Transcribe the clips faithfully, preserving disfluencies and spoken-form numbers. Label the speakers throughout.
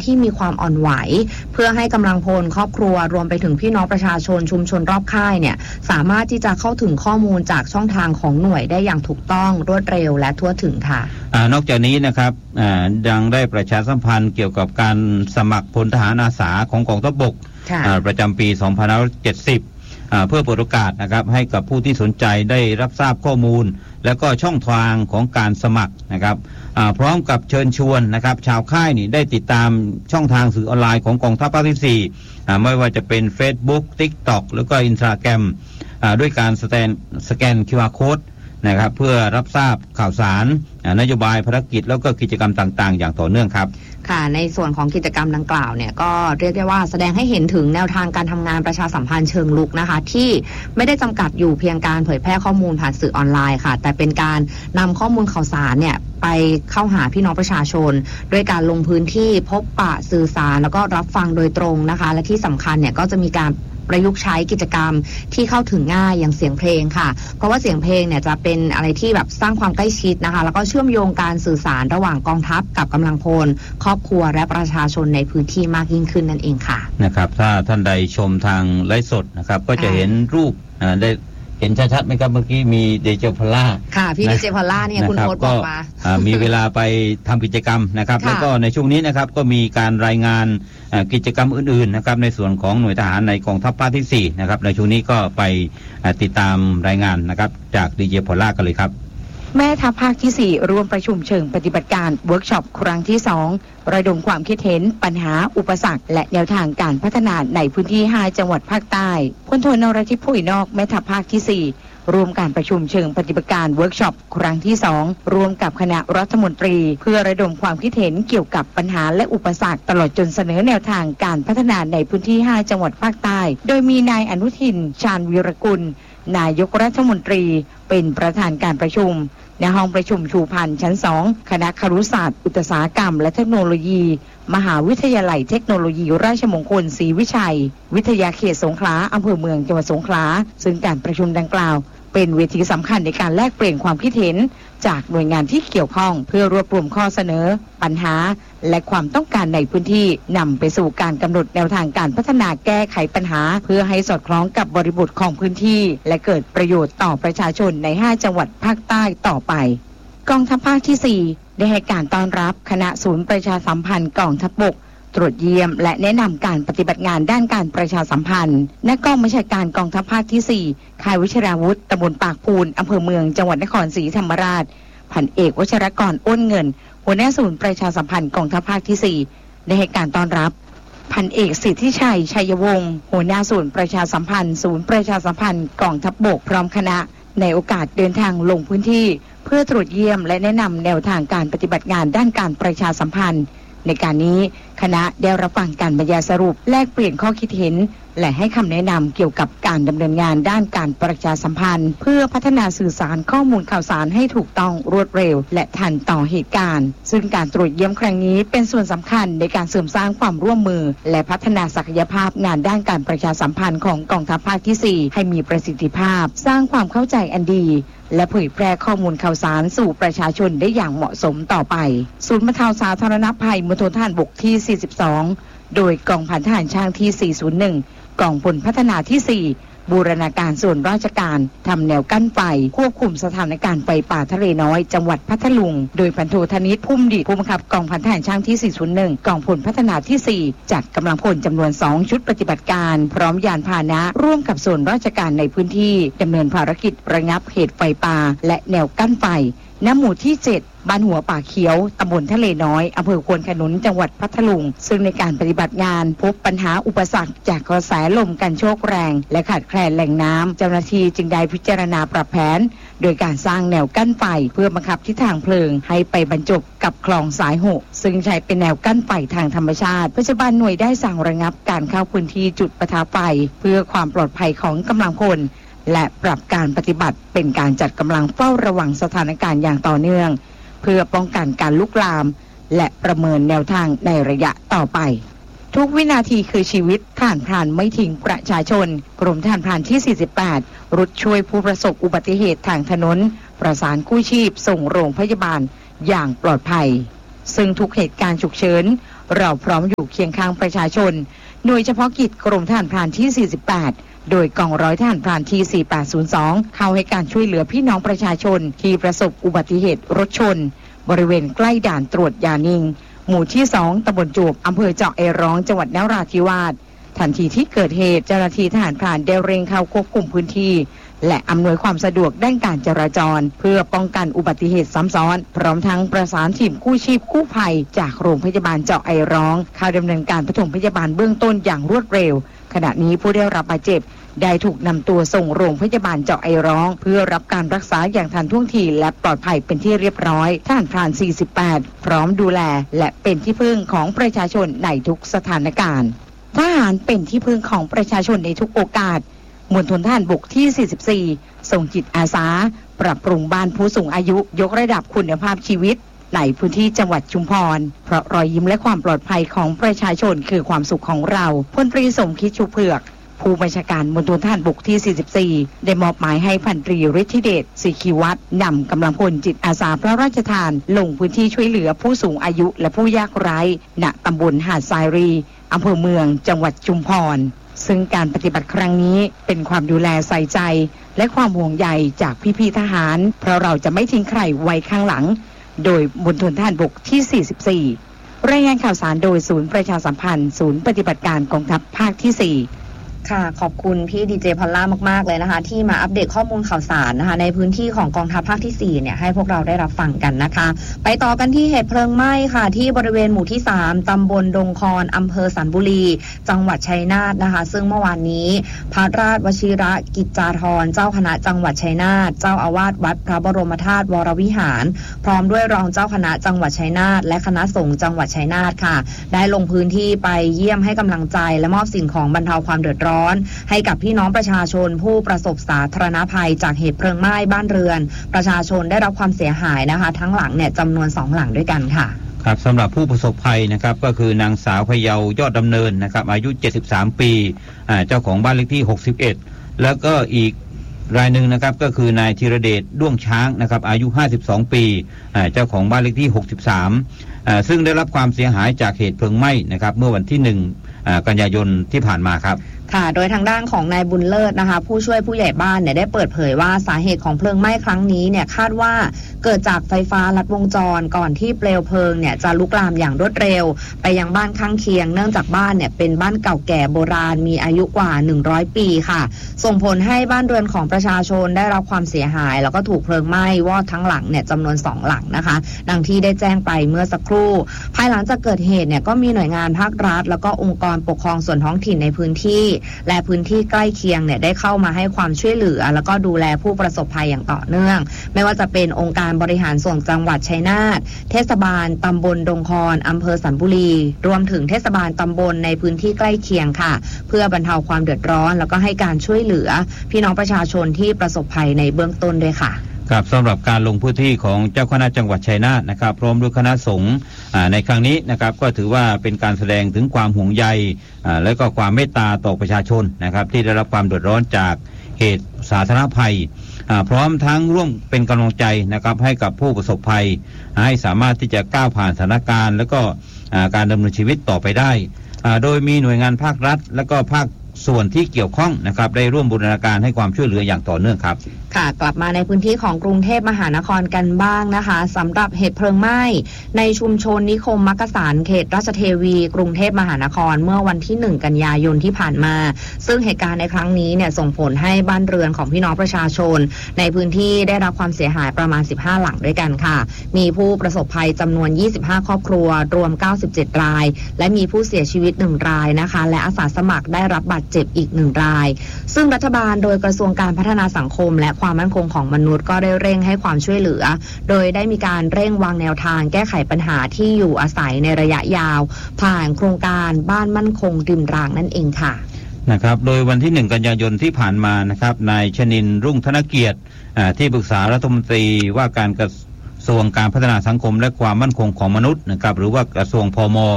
Speaker 1: ที่มีความอ่อนไหวเพื่อให้กำลังพลครอบครัวรวมไปถึงพี่น้องประชาชนชุมชนรอบค่ายเนี่ยสามารถที่จะเข้าถึงข้อมูลจากช่องทางของหน่วยได้อย่างถูกต้องรวดเร็วและทั่วถึงค่ะ
Speaker 2: อ่านอกจากนี้นะครับอ่ายังได้ประชาสัมพันธ์เกี่ยวกับการสมัครพลทหารอาสาของกองทัพบกประจำปี สองพันห้าร้อยเจ็ดสิบ เพื่อเปิดโอกาสนะครับให้กับผู้ที่สนใจได้รับทราบข้อมูลและก็ช่องทางของการสมัครนะครับพร้อมกับเชิญชวนนะครับชาวค่ายนี่ได้ติดตามช่องทางสื่อออนไลน์ของกองทัพภาคที่สี่ไม่ว่าจะเป็น Facebook TikTok แล้วก็ Instagram ด้วยการสแกนสแกน คิว อาร์ Code นะครับเพื่อรับทราบข่าวสารนโยบายภารกิจแล้วก็กิจกรรมต่างๆอย่างต่อเนื่องครับ
Speaker 1: ค่ะในส่วนของกิจกรรมดังกล่าวเนี่ยก็เรียกได้ว่าแสดงให้เห็นถึงแนวทางการทำงานประชาสัมพันธ์เชิงลุกนะคะที่ไม่ได้จำกัดอยู่เพียงการเผยแพร่ข้อมูลผ่านสื่อออนไลน์ค่ะแต่เป็นการนำข้อมูลข่าวสารเนี่ยไปเข้าหาพี่น้องประชาชนด้วยการลงพื้นที่พบปะสื่อสารแล้วก็รับฟังโดยตรงนะคะและที่สำคัญเนี่ยก็จะมีการประยุกต์ใช้กิจกรรมที่เข้าถึงง่ายอย่างเสียงเพลงค่ะเพราะว่าเสียงเพลงเนี่ยจะเป็นอะไรที่แบบสร้างความใกล้ชิดนะคะแล้วก็เชื่อมโยงการสื่อสารระหว่างกองทัพกับกำลังพลครอบครัวและประชาชนในพื้นที่มากยิ่งขึ้นนั่นเองค่ะ
Speaker 2: นะครับถ้าท่านใดชมทางไลฟ์สดนะครับก็จะเห็นรูปได้เห็นชัดๆไหมครับเมื่อกี้มีเดเจพอลล่า
Speaker 1: ค่ะพี่เดเจพอลล่าเนี่ยคุณโพสต์บอกมา
Speaker 2: มีเวลาไปทำกิจกรรมนะครับแล้วก็ในช่วงนี้นะครับก็มีการรายงานกิจกรรมอื่นๆนะครับในส่วนของหน่วยทหารในกองทัพภาคที่สี่นะครับในช่วงนี้ก็ไปติดตามรายงานนะครับจากดีเจพอลล่ากันเลยครับ
Speaker 3: แม่ทัพภาคที่สี่ร่วมประชุมเชิงปฏิบัติการเวิร์กช็อปครั้งที่สองระดมความคิดเห็นปัญหาอุปสรรคและแนวทางการพัฒนาในพื้นที่ห้าจังหวัดภาคใต้พลโทนรทิพย์ ผู้นอกแม่ทัพภาคที่สี่รวมการประชุมเชิงปฏิบัติการเวิร์กช็อปครั้งที่สองรวมกับคณะรัฐมนตรีเพื่อระดมความคิดเห็นเกี่ยวกับปัญหาและอุปสรรคตลอดจนเสนอแนวทางการพัฒนาในพื้นที่ห้าจังหวัดภาคใต้โดยมีนายอนุทินชาญวีรกุลนายกรัฐมนตรีเป็นประธานการประชุมในห้องประชุมชูพันธ์ชั้นสองคณะครุศาสตร์อุตสาหกรรมและเทคโนโลยีมหาวิทยาลัยเทคโนโลยีราชมงคลศรีวิชัยวิทยาเขตสงขลาอำเภอเมืองจังหวัดสงขลาซึ่งการประชุมดังกล่าวเป็นเวทีสำคัญในการแลกเปลี่ยนความคิดเห็นจากหน่วยงานที่เกี่ยวข้องเพื่อรวบรวมข้อเสนอปัญหาและความต้องการในพื้นที่นำไปสู่การกำหนดแนวทางการพัฒนาแก้ไขปัญหาเพื่อให้สอดคล้องกับบริบทของพื้นที่และเกิดประโยชน์ต่อประชาชนในห้าจังหวัดภาคใต้ต่อไปกองทัพภาคที่สี่ได้ให้การต้อนรับคณะศูนย์ประชาสัมพันธ์กองทัพบกตรวจเยี่ยมและแนะนำการปฏิบัติงานด้านการประชาสัมพันธ์ณกองบัญชาการกองทัพภาคที่สี่ค่ายวิชราวุธตำบลปากพูนอำเภอเมืองจังหวัดนครศรีธรรมราชพันเอกวชรกรอ้นเงินหัวหน้าศูนย์ประชาสัมพันธ์กองทัพภาคที่สี่ได้ให้การต้อนรับพันเอกสิทธิชัยชัยวงศ์หัวหน้าศูนย์ประชาสัมพันธ์ศูนย์ประชาสัมพันธ์กองทัพบกพร้อมคณะในโอกาสเดินทางลงพื้นที่เพื่อตรวจเยี่ยมและแนะนำแนวทางการปฏิบัติงานด้านการประชาสัมพันธ์ในการนี้คณะได้รับฟังการบรรยายสรุปแลกเปลี่ยนข้อคิดเห็นและให้คำแนะนำเกี่ยวกับการดำเนินงานด้านการประชาสัมพันธ์เพื่อพัฒนาสื่อสารข้อมูลข่าวสารให้ถูกต้องรวดเร็วและทันต่อเหตุการณ์ซึ่งการตรวจเยี่ยมครั้งนี้เป็นส่วนสำคัญในการเสริมสร้างความร่วมมือและพัฒนาศักยภาพงานด้านการประชาสัมพันธ์ของกองทัพภาคที่สี่ให้มีประสิทธิภาพสร้างความเข้าใจอันดีและเผยแพร่ข้อมูลข่าวสารสู่ประชาชนได้อย่างเหมาะสมต่อไปศูนย์บรรเทาสาธารณภัยมณฑลทหารบกที่สี่สิบสองโดยกองพันทหารช่างที่สี่ศูนย์หนึ่งกองพลพัฒนาที่สี่บูรณาการส่วนราชการทำแนวกั้นไฟควบคุมสถานการณ์ไฟป่าทะเลน้อยจังหวัดพัทลุงโดยพันโทธนิตพุ่มดิษฐ์ผู้บังคับกองพันทหารช่างที่สี่ศูนย์หนึ่งกองพลพัฒนาที่สี่จัดกำลังพลจำนวนสองชุดปฏิบัติการพร้อมยานพาหนะร่วมกับส่วนราชการในพื้นที่ดำเนินภารกิจระงับเหตุไฟป่าและแนวกั้นไฟณหมู่ที่เจ็ดบ้านหัวป่าเขียวตำบลทะเลน้อยอำเภอควนขนุนจังหวัดพัทลุงซึ่งในการปฏิบัติงานพบปัญหาอุปสรรคจากกระแสลมกันโชกแรงและขาดแคลนแหล่งน้ำเจ้าหน้าที่จึงได้พิจารณาปรับแผนโดยการสร้างแนวกั้นไฟเพื่อบังคับทิศทางเพลิงให้ไปบรรจบกับคลองสายหกซึ่งใช้เป็นแนวกั้นไฟทางธรรมชาติปัจจุบันหน่วยได้สั่งระงับการเข้าพื้นที่จุดปะทะไฟเพื่อความปลอดภัยของกำลังพลและปรับการปฏิบัติเป็นการจัดกำลังเฝ้าระวังสถานการณ์อย่างต่อเนื่องเพื่อป้องกันการลุกลามและประเมินแนวทางในระยะต่อไปทุกวินาทีคือชีวิตทหารพรานไม่ทิ้งประชาชนกรมทหารพรานที่สี่สิบแปดรุดช่วยผู้ประสบอุบัติเหตุทางถนนประสานกู้ชีพส่งโรงพยาบาลอย่างปลอดภัยซึ่งทุกเหตุการณ์ฉุกเฉินเราพร้อมอยู่เคียงข้างประชาชนหน่วยเฉพาะกิจกรมทหารพรานที่สี่สิบแปดโดยกองร้อยทหารพรานที่สี่แปดศูนย์สองเข้าให้การช่วยเหลือพี่น้องประชาชนที่ประสบอุบัติเหตุรถชนบริเวณใกล้ด่านตรวจยานิงหมู่ที่สองตำบลจูบอำเภอเจาะไอร้องจังหวัดนราธิวาสทันทีที่เกิดเหตุเจ้าหน้าที่ทหารพรานได้เร่งเข้าควบคุมพื้นที่และอำนวยความสะดวกด้านการจราจรเพื่อป้องกันอุบัติเหตุซ้ำซ้อนพร้อมทั้งประสานทีมกู้ชีพกู้ภัยจากโรงพยาบาลเจาะไอร้องเข้าดำเนินการปฐมพยาบาลเบื้องต้นอย่างรวดเร็วขณะนี้ผู้ได้รับบาดเจ็บได้ถูกนำตัวส่งโรงพยาบาลเจาะไอร้องเพื่อรับการรักษาอย่างทันท่วงทีและปลอดภัยเป็นที่เรียบร้อยทหารพรานสี่สิบแปดพร้อมดูแลและเป็นที่พึ่งของประชาชนในทุกสถานการณ์ทหารเป็นที่พึ่งของประชาชนในทุกโอกาสมณฑลทหารบกที่สี่สิบสี่ส่งจิตอาสาปรับปรุงบ้านผู้สูงอายุยกระดับคุณภาพชีวิตในพื้นที่จังหวัดชุมพรเพราะรอยยิ้มและความปลอดภัยของประชาชนคือความสุขของเราพลตรีสมคิดชูเผือกผู้บัญชาการมณฑลทหารบกที่สี่สิบสี่ได้มอบหมายให้พันตรีฤทธิเดชศรีขีวัฒน์นำกำลังพลจิตอาสาพระราชทานลงพื้นที่ช่วยเหลือผู้สูงอายุและผู้ยากไร้ณตำบลหาดทรายรีอำเภอเมืองจังหวัดชุมพรซึ่งการปฏิบัติครั้งนี้เป็นความดูแลใส่ใจและความห่วงใยจากพี่ๆทหารเพราะเราจะไม่ทิ้งใครไว้ข้างหลังโดยมณฑลทหารบกที่สี่สิบสี่รายงานข่าวสารโดยศูนย์ประชาสัมพันธ์ศูนย์ปฏิบัติการกองทัพภาคที่สี่
Speaker 1: ค่ะขอบคุณพี่ดีเจพอลล่ามากๆเลยนะคะที่มาอัปเดตข้อมูลข่าวสารนะคะในพื้นที่ของกองทัพภาคที่สี่เนี่ยให้พวกเราได้รับฟังกันนะคะไปต่อกันที่เหตุเพลิงไหม้ค่ะที่บริเวณหมู่ที่สามตำบลดงคอนอำเภอสันบุรีจังหวัดชัยนาทนะคะซึ่งเมื่อวานนี้พระราชวชิระกิจจาธรเจ้าคณะจังหวัดชัยนาทเจ้าอาวาสวัดพระบรมธาตุวรวิหารพร้อมด้วยรองเจ้าคณะจังหวัดชัยนาทและคณะสงฆ์จังหวัดชัยนาทค่ะได้ลงพื้นที่ไปเยี่ยมให้กำลังใจและมอบสิ่งของบรรเทาความเดือดร้อนให้กับพี่น้องประชาชนผู้ประสบสาธารณภัยจากเหตุเพลิงไหม้บ้านเรือนประชาชนได้รับความเสียหายนะคะทั้งหลังเนี่ยจำนวนสองหลังด้วยกันค่ะ
Speaker 2: ครับสำหรับผู้ประสบภัยนะครับก็คือนางสาวพเยายอดดำเนินนะครับอายุเจ็ดสิบสามปีอ่าเจ้าของบ้านเลขที่หกสิบเอ็ดแล้วก็อีกรายหนึ่งนะครับก็คือนายธีรเดชด้วงช้างนะครับอายุห้าสิบสองปีอ่าเจ้าของบ้านเลขที่หกสิบสามอ่าซึ่งได้รับความเสียหายจากเหตุเพลิงไหม้นะครับเมื่อวันที่หนึ่งอ่ากันยายนที่ผ่านมาครับ
Speaker 1: ค่ะโดยทางด้านของนายบุญเลิศนะคะผู้ช่วยผู้ใหญ่บ้านเนี่ยได้เปิดเผยว่าสาเหตุของเพลิงไหม้ครั้งนี้เนี่ยคาดว่าเกิดจากไฟฟ้าลัดวงจรก่อนที่เปลวเพลิงเนี่ยจะลุกลามอย่างรวดเร็วไปยังบ้านข้างเคียงเนื่องจากบ้านเนี่ยเป็นบ้านเก่าแก่โบราณมีอายุกว่าหนึ่งร้อยปีค่ะส่งผลให้บ้านเรือนของประชาชนได้รับความเสียหายแล้วก็ถูกเพลิงไหม้วอดทั้งหลังเนี่ยจำนวนสองหลังนะคะดังที่ได้แจ้งไปเมื่อสักครู่ภายหลังจากเกิดเหตุเนี่ยก็มีหน่วยงานภาครัฐแล้วก็องค์กรปกครองส่วนท้องถิ่นในพื้นที่และพื้นที่ที่ใกล้เคียงเนี่ยได้เข้ามาให้ความช่วยเหลือแล้วก็ดูแลผู้ประสบภัยอย่างต่อเนื่องไม่ว่าจะเป็นองค์การบริหารส่วนจังหวัดชัยนาทเทศบาลตำบลดงคอนอำเภอสันบุรีรวมถึงเทศบาลตำบลในพื้นที่ใกล้เคียงค่ะเพื่อบรรเทาความเดือดร้อนแล้วก็ให้การช่วยเหลือพี่น้องประชาชนที่ประสบภัยในเบื้องต้นด้วยค่ะ
Speaker 2: ครับสำหรับการลงพื้นที่ของเจ้าคณะจังหวัดชัยนาทนะครับพร้อมด้วยคณะสงฆ์ในครั้งนี้นะครับก็ถือว่าเป็นการแสดงถึงความห่วงใยและก็ความเมตตาต่อประชาชนนะครับที่ได้รับความเดือดร้อนจากเหตุสาธารณภัยพร้อมทั้งร่วมเป็นกำลังใจนะครับให้กับผู้ประสบภัยให้สามารถที่จะก้าวผ่านสถานการณ์และก็การดำเนินชีวิตต่อไปได้โดยมีหน่วยงานภาครัฐและก็ภาคส่วนที่เกี่ยวข้องนะครับได้ร่วมบูรณาการให้ความช่วยเหลืออย่างต่อเนื่องครับ
Speaker 1: ค่ะกลับมาในพื้นที่ของกรุงเทพมหานครกันบ้างนะคะสำหรับเหตุเพลิงไหม้ในชุมชนนิคมมักกะสันเขตราชเทวีกรุงเทพมหานครเมื่อวันที่หนึ่งกันยายนที่ผ่านมาซึ่งเหตุการณ์ในครั้งนี้เนี่ยส่งผลให้บ้านเรือนของพี่น้องประชาชนในพื้นที่ได้รับความเสียหายประมาณสิบห้าหลังด้วยกันค่ะมีผู้ประสบภัยจำนวนยี่สิบห้าครอบครัวรวมเก้าสิบเจ็ดรายและมีผู้เสียชีวิตหนึ่งรายนะคะและอาสาสมัครได้รับบาดเจ็บอีกหนึ่งรายซึ่งรัฐบาลโดยกระทรวงการพัฒนาสังคมและความมั่นคงของมนุษย์ก็ได้เร่งให้ความช่วยเหลือโดยได้มีการเร่งวางแนวทางแก้ไขปัญหาที่อยู่อาศัยในระยะยาวผ่านโครงการบ้านมั่นคงริมรางนั่นเองค่ะ
Speaker 2: นะครับโดยวันที่หนึ่งกันยายนที่ผ่านมานะครับนายชนินทร์รุ่งธนเกียรติที่ปรึกษารัฐมนตรีว่าการกระทรวงการพัฒนาสังคมและความมั่นคงของมนุษย์นะครับหรือว่ากระทรวงพม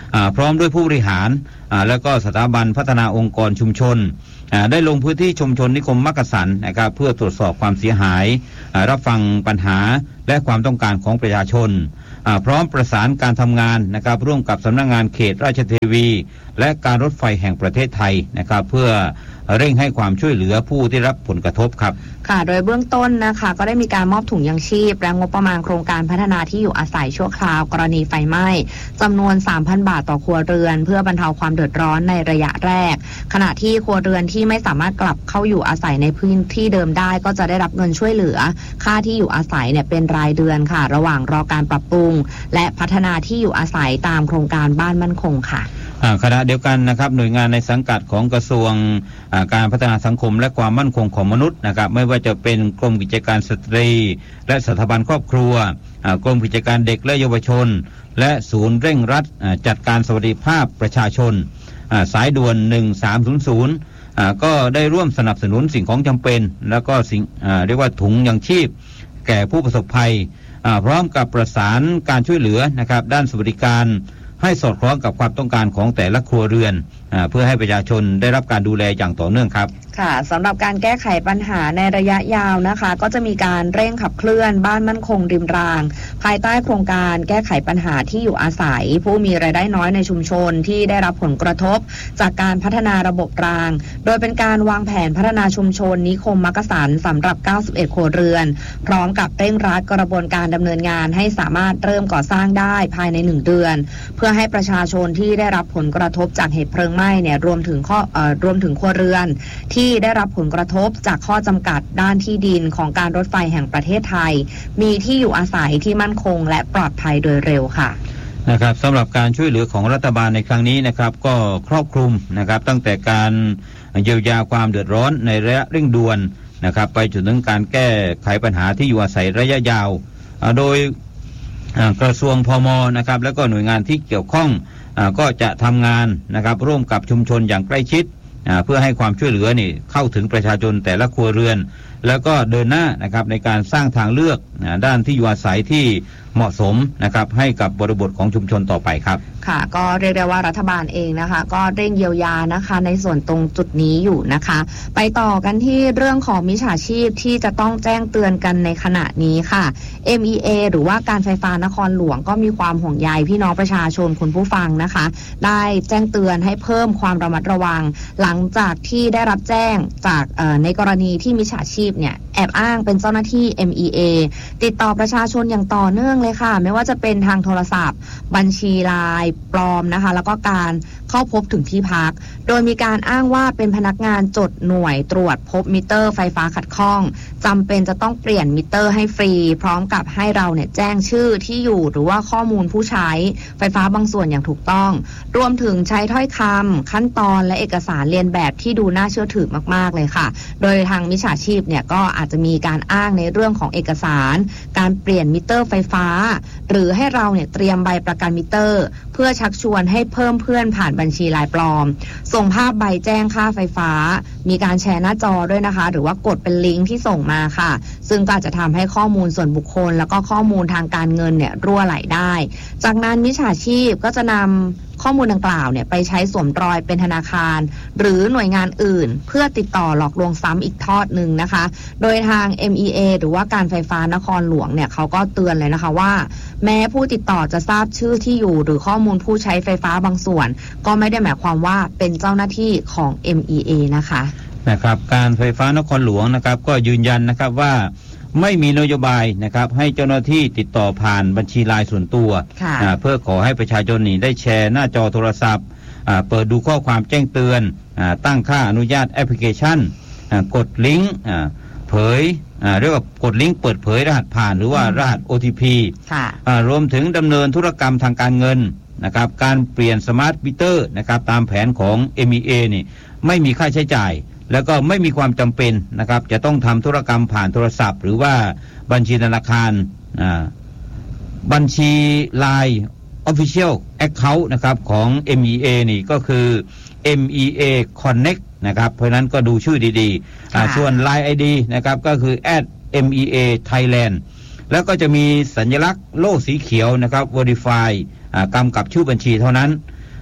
Speaker 2: พร้อมด้วยผู้บริหารแล้วก็สถาบันพัฒนาองค์กรชุมชนได้ลงพื้นที่ชุมชนนิคมมักกะสันนะครับเพื่อตรวจสอบความเสียหายรับฟังปัญหาและความต้องการของประชาชนพร้อมประสานการทำงานนะครับร่วมกับสำนักงานเขตราชเทวีและการรถไฟแห่งประเทศไทยนะครับเพื่อเร่งให้ความช่วยเหลือผู้ที่รับผลกระทบครับ
Speaker 1: ค่ะโดยเบื้องต้นนะคะก็ได้มีการมอบถุงยังชีพและงบประมาณโครงการพัฒนาที่อยู่อาศัยชั่วคราวกรณีไฟไหม้จำนวน สามพัน บาทต่อครัวเรือนเพื่อบรรเทาความเดือดร้อนในระยะแรกขณะที่ครัวเรือนที่ไม่สามารถกลับเข้าอยู่อาศัยในพื้นที่เดิมได้ก็จะได้รับเงินช่วยเหลือค่าที่อยู่อาศัยเนี่ยเป็นรายเดือนค่ะระหว่างรอการปรับปรุงและพัฒนาที่อยู่อาศัยตามโครงการบ้านมั่นคงค่ะ
Speaker 2: ขณะเดียวกันนะครับหน่วยงานในสังกัดของกระทรวงการพัฒนาสังคมและความมั่นคงของมนุษย์นะครับไม่ว่าจะเป็นกรมกิจการสตรีและสถาบันครอบครัวกรมกิจการเด็กและเยาวชนและศูนย์เร่งรัดจัดการสวัสดิภาพประชาชนสายด่วนหนึ่งสามศูนย์ศูนย์ก็ได้ร่วมสนับสนุนสิ่งของจำเป็นแล้วก็สิ่งเรียกว่าถุงยังชีพแก่ผู้ประสบภัยพร้อมกับประสานการช่วยเหลือนะครับด้านสวัสดิการให้สอดคล้องกับความต้องการของแต่ละครัวเรือนเพื่อให้ประชาชนได้รับการดูแลอย่างต่อเนื่องครับ
Speaker 1: ค่ะสำหรับการแก้ไขปัญหาในระยะยาวนะคะก็จะมีการเร่งขับเคลื่อนบ้านมั่นคงริมรางภายใต้โครงการแก้ไขปัญหาที่อยู่อาศัยผู้มีรายได้น้อยในชุมชนที่ได้รับผลกระทบจากการพัฒนาระบบรางโดยเป็นการวางแผนพัฒนาชุมชนนิคมมักกะสันสำหรับเก้าสิบเอ็ดครัวเรือนพร้อมกับเร่งรัดกระบวนการดำเนินงานให้สามารถเริ่มก่อสร้างได้ภายในหนึ่งเดือนเพื่อให้ประชาชนที่ได้รับผลกระทบจากเหตุเพลิงไหม้เนี่ยรวมถึงข้อเอ่อรวมถึงครัวเรือนที่ได้รับผลกระทบจากข้อจำกัดด้านที่ดินของการรถไฟแห่งประเทศไทยมีที่อยู่อาศัยที่มั่นคงและปลอดภัยโดยเร็วค่ะ
Speaker 2: นะครับสำหรับการช่วยเหลือของรัฐบาลในครั้งนี้นะครับก็ครอบคลุมนะครับตั้งแต่การเยียวยาความเดือดร้อนในระยะเร่งด่วนนะครับไปจนถึงการแก้ไขปัญหาที่อยู่อาศัยระยะยาวโดยกระทรวงพม.นะครับและก็หน่วยงานที่เกี่ยวข้องก็จะทำงานนะครับร่วมกับชุมชนอย่างใกล้ชิดเพื่อให้ความช่วยเหลือนี่เข้าถึงประชาชนแต่ละครัวเรือนแล้วก็เดินหน้านะครับในการสร้างทางเลือกด้านที่อยู่อาศัยที่เหมาะสมนะครับให้กับบริบทของชุมชนต่อไปครับ
Speaker 1: ค่ะก็เรียกได้ว่ารัฐบาลเองนะคะก็เร่งเยียวยานะคะในส่วนตรงจุดนี้อยู่นะคะไปต่อกันที่เรื่องของมิจฉาชีพที่จะต้องแจ้งเตือนกันในขณะนี้ค่ะ เอ็ม อี เอ หรือว่าการไฟฟ้านครหลวงก็มีความห่วงใยพี่น้องประชาชนคุณผู้ฟังนะคะได้แจ้งเตือนให้เพิ่มความระมัดระวังหลังจากที่ได้รับแจ้งจากในกรณีที่มิจฉาชีพเนี่ยแอบอ้างเป็นเจ้าหน้าที่ เอ็ม อี เอ ติดต่อประชาชนอย่างต่อเนื่องเลยค่ะไม่ว่าจะเป็นทางโทรศัพท์บัญชีไลน์ปลอมนะคะแล้วก็การเข้าพบถึงที่พักโดยมีการอ้างว่าเป็นพนักงานจดหน่วยตรวจพบมิเตอร์ไฟฟ้าขัดข้องจำเป็นจะต้องเปลี่ยนมิเตอร์ให้ฟรีพร้อมกับให้เราเนี่ยแจ้งชื่อที่อยู่หรือว่าข้อมูลผู้ใช้ไฟฟ้าบางส่วนอย่างถูกต้องรวมถึงใช้ถ้อยคำขั้นตอนและเอกสารเรียนแบบที่ดูน่าเชื่อถือมากๆเลยค่ะโดยทางมิจฉาชีพเนี่ยก็อาจจะมีการอ้างในเรื่องของเอกสารการเปลี่ยนมิเตอร์ไฟฟ้าหรือให้เราเนี่ยเตรียมใบประกันมิเตอร์เพื่อชักชวนให้เพิ่มเพื่อนผ่านบัญชีลายปลอมส่งภาพใบแจ้งค่าไฟฟ้ามีการแชร์หน้าจอด้วยนะคะหรือว่ากดเป็นลิงก์ที่ส่งมาค่ะซึ่งก็อาจจะทำให้ข้อมูลส่วนบุคคลแล้วก็ข้อมูลทางการเงินเนี่ยรั่วไหลได้จากนั้นมิจฉาชีพก็จะนำข้อมูลดังกล่าวเนี่ยไปใช้สวมรอยเป็นธนาคารหรือหน่วยงานอื่นเพื่อติดต่อหลอกลวงซ้ำอีกทอดหนึ่งนะคะโดยทาง เอ็ม อี เอ หรือว่าการไฟฟ้านครหลวงเนี่ยเขาก็เตือนเลยนะคะว่าแม้ผู้ติดต่อจะทราบชื่อที่อยู่หรือข้อมูลผู้ใช้ไฟฟ้าบางส่วนก็ไม่ได้หมายความว่าเป็นเจ้าหน้าที่ของ เอ็ม อี เอ นะคะ
Speaker 2: นะครับการไฟฟ้านครหลวงนะครับก็ยืนยันนะครับว่าไม่มีนโยบายนะครับให้เจ้าหน้าที่ติดต่อผ่านบัญชีไลน์ส่วนตัวเพื่อขอให้ประชาชนนี่ได้แชร์หน้าจอโทรศัพท์เปิดดูข้อความแจ้งเตือนตั้งค่าอนุญาตแอปพลิเคชันกดลิงก์เผยเรียกว่ากดลิงก์เปิดเผยรหัสผ่านหรือว่ารหัส โอ ที พี รวมถึงดำเนินธุรกรรมทางการเงินนะครับการเปลี่ยนสมาร์ทมิเตอร์นะครับตามแผนของ เอ็ม อี เอ นี่ไม่มีค่าใช้จ่ายแล้วก็ไม่มีความจำเป็นนะครับจะต้องทำธุรกรรมผ่านโทรศัพท์หรือว่าบัญชีธนาคารบัญชี ไลน์ Official Account นะครับของ เอ็ม อี เอ นี่ก็คือ เอ็ม อี เอ Connect นะครับเพราะนั้นก็ดูชื่อดีๆส่วน ไลน์ ไอ ดี นะครับก็คือ แอท เอ็ม อี เอ Thailand แล้วก็จะมีสัญลักษณ์โล่สีเขียวนะครับ Verify กำกับชื่อบัญชีเท่านั้น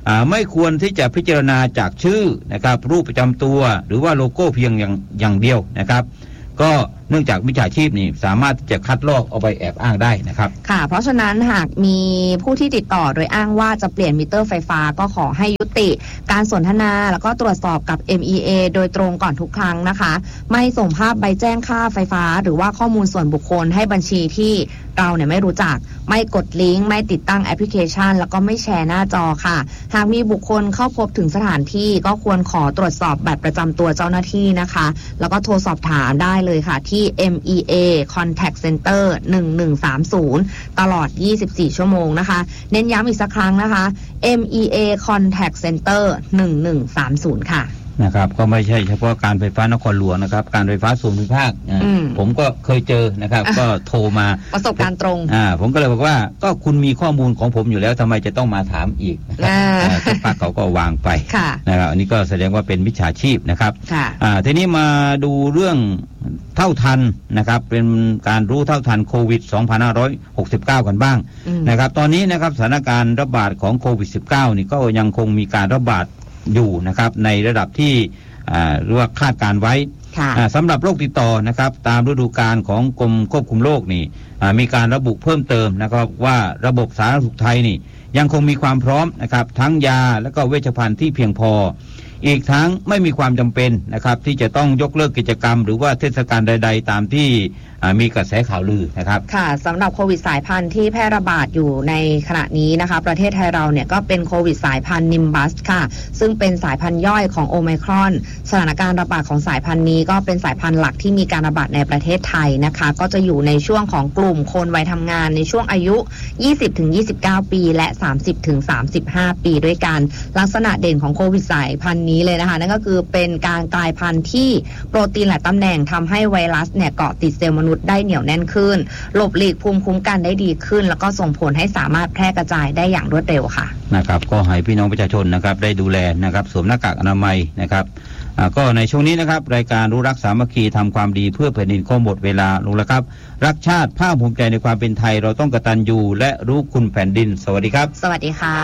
Speaker 2: ไม่ควรที่จะพิจารณาจากชื่อนะครับรูปประจำตัวหรือว่าโลโก้เพียงอย่างอย่างเดียวนะครับก็เนื่องจากมิจฉาชีพนี่สามารถจะคัดลอกเอาไปแอบอ้างได้นะครับ
Speaker 1: ค่ะเพราะฉะนั้นหากมีผู้ที่ติดต่อโดยอ้างว่าจะเปลี่ยนมิเตอร์ไฟฟ้าก็ขอให้ยุติการสนทนาแล้วก็ตรวจสอบกับ เอ็ม อี เอ โดยตรงก่อนทุกครั้งนะคะไม่ส่งภาพใบแจ้งค่าไฟฟ้าหรือว่าข้อมูลส่วนบุคคลให้บัญชีที่เราเนี่ยไม่รู้จักไม่กดลิงก์ไม่ติดตั้งแอปพลิเคชันแล้วก็ไม่แชร์หน้าจอค่ะหากมีบุคคลเข้าพบถึงสถานที่ก็ควรขอตรวจสอบบัตรประจำตัวเจ้าหน้าที่นะคะแล้วก็โทรสอบถามได้เลยค่ะที่ เอ็ม อี เอ Contact Center หนึ่งหนึ่งสามศูนย์ตลอดยี่สิบสี่ชั่วโมงนะคะเน้นย้ำอีกสักครั้งนะคะ เอ็ม อี เอ Contact Center หนึ่งหนึ่งสามศูนย์ค่ะ
Speaker 2: นะครับก็ไม่ใช่เฉพาะการไฟฟ้านครหลวงนะครับการไฟฟ้าส่วนภูมิภาคผมก็เคยเจอนะครับก็โทรมา
Speaker 1: ประสบการณ์ตรง
Speaker 2: อ่าผมก็เลยบอกว่าก็คุณมีข้อมูลของผมอยู่แล้วทำไมจะต้องมาถามอีกสักพักเขาก็วางไปนะครับอันนี้ก็แสดงว่าเป็นมิจฉาชีพนะครับอ่าทีนี้มาดูเรื่องเท่าทันนะครับเป็นการรู้เท่าทันโควิดสองพันห้าร้อยหกสิบเก้ากันบ้างนะครับตอนนี้นะครับสถานการณ์ระบาดของโควิด สิบเก้า นี่ก็ยังคงมีการระบาดอยู่นะครับในระดับที่เรียกว่าคาดการไว้สำหรับโรคติดต่อนะครับตามฤดูกาลของกรมควบคุมโรคนี่มีการระบุเพิ่มเติมนะครับว่าระบบสาธารณสุขไทยนี่ยังคงมีความพร้อมนะครับทั้งยาและก็เวชภัณฑ์ที่เพียงพออีกทั้งไม่มีความจำเป็นนะครับที่จะต้องยกเลิกกิจกรรมหรือว่าเทศกาลใดๆตามที่มีกระแสข่าวลือนะครับ
Speaker 1: ค่ะสำหรับโควิดสายพันธุ์ที่แพร่ระบาดอยู่ในขณะนี้นะคะประเทศไทยเราเนี่ยก็เป็นโควิดสายพันธุ์นิมบัสค่ะซึ่งเป็นสายพันธุ์ย่อยของโอไมครอนสถานการณ์ระบาดของสายพันธุ์นี้ก็เป็นสายพันธุ์หลักที่มีการระบาดในประเทศไทยนะคะก็จะอยู่ในช่วงของกลุ่มคนวัยทำงานในช่วงอายุ ยี่สิบถึงยี่สิบเก้า ปีและ สามสิบถึงสามสิบห้า ปีด้วยกันลักษณะเด่นของโควิดสายพันธุ์นี้เลยนะคะนั่นก็คือเป็นการกลายพันธุ์ที่โปรตีนหลายตำแหน่งทำให้ไวรัสเนี่ยเกาะติดเซลล์มนุษย์ได้เหนียวแน่นขึ้นหลบหลีกภูมิคุ้มกันได้ดีขึ้นแล้วก็ส่งผลให้สามารถแพร่กระจายได้อย่างรวดเร็วค่ะ
Speaker 2: นะครับก็ให้พี่น้องประชาชนนะครับได้ดูแลนะครับสวมหน้ากากอนามัยนะครับก็ในช่วงนี้นะครับรายการรู้รักสามัคคีทำความดีเพื่อแผ่นดินก็หมดเวลาลงแล้วครับรักชาติภาคภูมิใจในความเป็นไทยเราต้องกตัญญูและรู้คุณแผ่นดินสวัสดีครับ
Speaker 1: สวัสดีค่ะ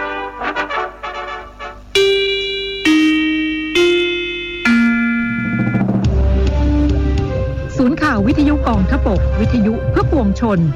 Speaker 4: ศูนย์ข่าววิทยุกองทพบกวิทยุเพื่อปวงชน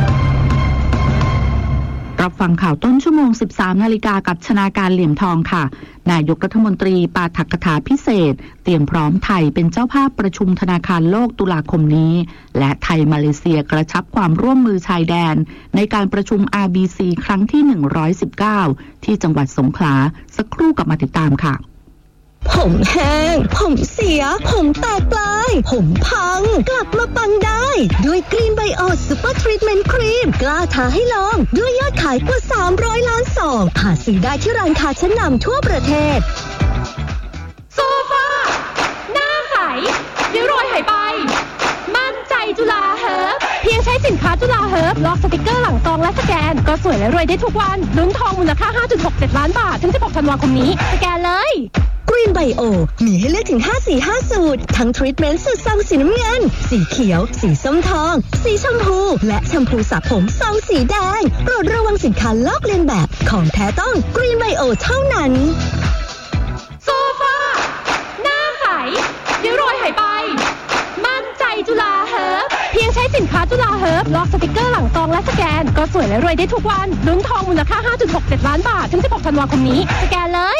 Speaker 4: รับฟังข่าวต้นชั่วโมง สิบสามนาฬิกากับชนาการเหลี่ยมทองค่ะนายกรัฐมนตรีปาฐกถาพิเศษเตรียมพร้อมไทยเป็นเจ้าภาพประชุมธนาคารโลกตุลาคมนี้และไทยมาเลเซียกระชับความร่วมมือชายแดนในการประชุม อาร์ บี ซี ครั้งที่หนึ่งร้อยสิบเก้าที่จังหวัดสงขลาสักครู่กับมาติดตามค่ะ
Speaker 5: ผมแห้งผมเสียผมแตกปลายผมพังกลับมาปังได้ด้วยกรีนไบโอซูเปอร์ทรีทเมนต์ครีมกล้าท้าให้ลองด้วยยอดขายกว่าสามร้อยล้านซองหาซื้อได้ที่ร้านค้าชั้นนำทั่วประเทศ
Speaker 6: โซฟาหน้าใสริ้วรอยหายไปมั่นใจจุฬาเฮิร์บเพียงใช้สินค้าจุฬาเฮิร์บลอกสติกเกอร์หลังซองและสแกนก็สวยและรวยได้ทุกวันลุ้นทองมูลค่า ห้าจุดหกเจ็ด ล้านบาทถึงสิบหกธันวาคมนี้สแกนเลย
Speaker 5: กรีนไบโอมีให้เลือกถึงห้าสีห้าสูตรทั้งทรีทเมนต์สูตรซองสีน้ำเงินสีเขียวสีส้มทองสีชมพูและแชมพูสระผมซองสีแดงโปรดระวังสินค้าลอกเลียนแบบของแท้ต้องกรีนไบโอเท่านั้น
Speaker 6: โซฟาหน้าใสริ้วรอยหายไปมั่นใจจุฬาเฮิร์บเพียงใช้สินค้าจุฬาเฮิร์บลอกสติกเกอร์หลังซองและสแกนก็สวยและรวยได้ทุกวันลุ้นทองมูลค่า ห้าจุดหกเจ็ด ล้านบาทถึงสิบหกธันวาคมนี้สแกนเลย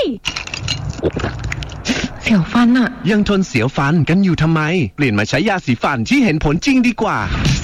Speaker 7: เสียวฟันอะยังทนเสียวฟันกันอยู่ทำไมเปลี่ยนมาใช้ยาสีฟันที่เห็นผลจริงดีกว่า